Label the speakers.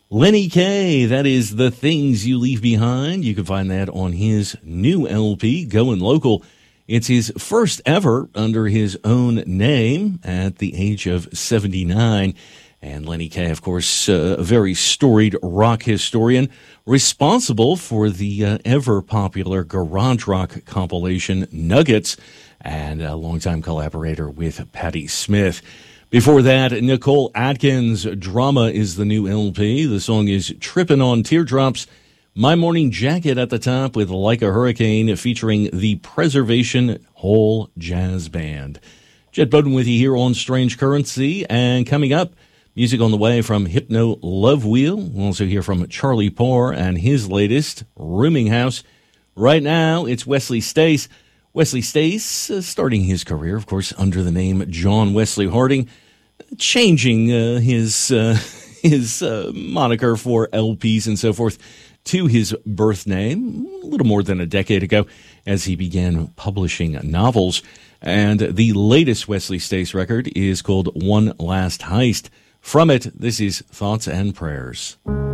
Speaker 1: Lenny Kaye, that is The Things You Leave Behind. You can find that on his new LP, Going Local. It's his first ever under his own name at the age of 79. And Lenny Kaye, of course, a very storied rock historian, responsible for the ever-popular garage rock compilation Nuggets, and a longtime collaborator with Patti Smith. Before that, Nicole Atkins, Drama is the new LP. The song is Trippin' on Teardrops. My Morning Jacket at the top with Like a Hurricane featuring the Preservation Whole Jazz Band. Jet Bowden with you here on Strange Currency. And coming up, music on the way from Hypno Love Wheel. We'll also hear from Charlie Parr and his latest, Rooming House. Right now, it's Wesley Stace. Wesley Stace, starting his career, of course, under the name John Wesley Harding, changing his moniker for LPs and so forth to his birth name a little more than a decade ago as he began publishing novels. And the latest Wesley Stace record is called One Last Heist. From it, this is Thoughts and Prayers.